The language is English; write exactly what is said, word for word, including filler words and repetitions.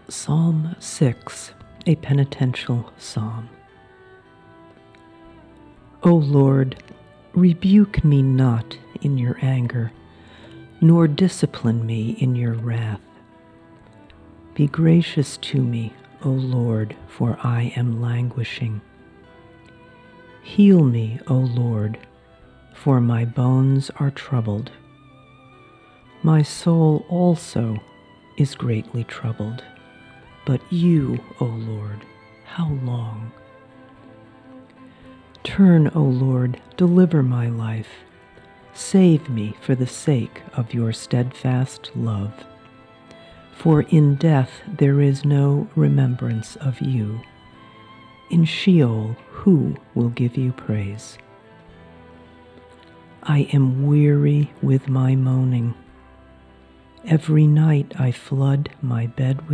Psalm six, a penitential psalm. O Lord, rebuke me not in your anger, nor discipline me in your wrath. Be gracious to me, O Lord, for I am languishing. Heal me, O Lord, for my bones are troubled. My soul also is greatly troubled. But you, O Lord, how long? Turn, O Lord, deliver my life. Save me for the sake of your steadfast love. For in death there is no remembrance of you. In Sheol, who will give you praise? I am weary with my moaning. Every night I flood my bed with